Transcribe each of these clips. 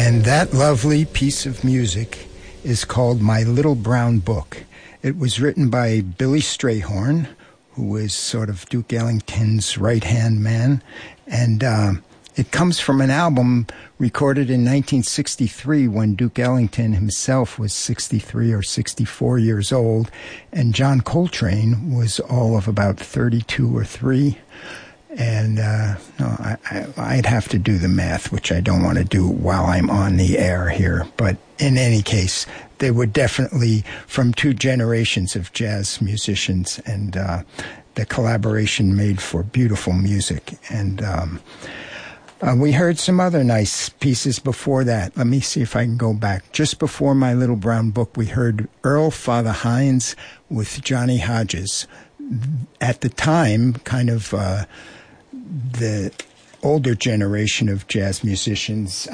And that lovely piece of music is called My Little Brown Book. It was written by Billy Strayhorn, who is sort of Duke Ellington's right-hand man, and it comes from an album recorded in 1963 when Duke Ellington himself was 63 or 64 years old, and John Coltrane was all of about 32 or 3. And I'd have to do the math, which I don't want to do while I'm on the air here. But in any case, they were definitely from two generations of jazz musicians, and the collaboration made for beautiful music. And we heard some other nice pieces before that. Let me see if I can go back. Just before My Little Brown Book, we heard Earl Father Hines with Johnny Hodges. At the time, kind of the older generation of jazz musicians,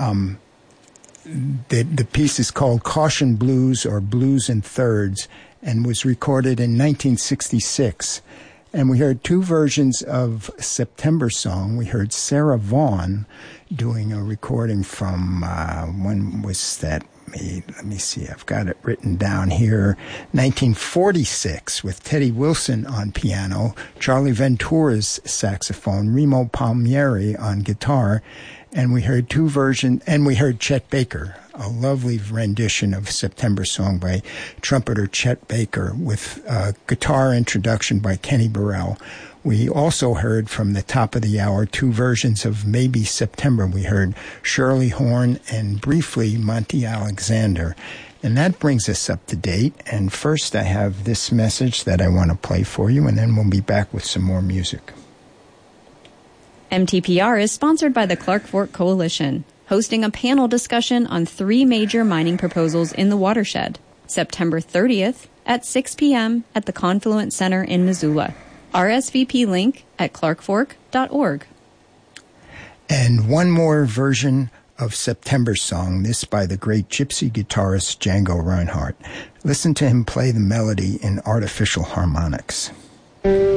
the piece is called Caution Blues or Blues in Thirds and was recorded in 1966. And we heard two versions of September Song. We heard Sarah Vaughan doing a recording from, when was that? Let me see, I've got it written down here. 1946 with Teddy Wilson on piano, Charlie Ventura's saxophone, Remo Palmieri on guitar, and we heard two versions, and we heard Chet Baker, a lovely rendition of September Song by trumpeter Chet Baker with a guitar introduction by Kenny Burrell. We also heard from the top of the hour two versions of Maybe September. We heard Shirley Horn and briefly Monty Alexander. And that brings us up to date. And first I have this message that I want to play for you, and then we'll be back with some more music. MTPR is sponsored by the Clark Fork Coalition, hosting a panel discussion on 3 major mining proposals in the watershed, September 30th at 6 p.m. at the Confluence Center in Missoula. RSVP link at clarkfork.org. And one more version of September Song, this by the great gypsy guitarist Django Reinhardt. Listen to him play the melody in artificial harmonics.